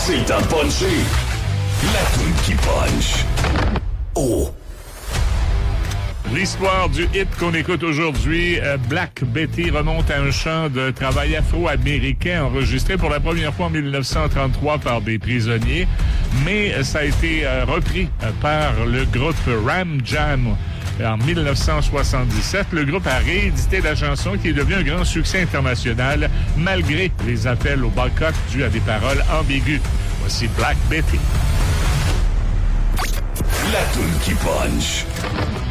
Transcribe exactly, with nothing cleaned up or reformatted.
C'est le temps de puncher. La toune qui punch. Oh. L'histoire du hit qu'on écoute aujourd'hui, euh, Black Betty, remonte à un chant de travail afro-américain enregistré pour la première fois en dix-neuf cent trente-trois par des prisonniers, mais ça a été euh, repris euh, par le groupe Ram Jam en dix-neuf cent soixante-dix-sept. Le groupe a réédité la chanson qui est devenue un grand succès international malgré les appels au boycott dus à des paroles ambiguës. Voici Black Betty. La toune qui punch.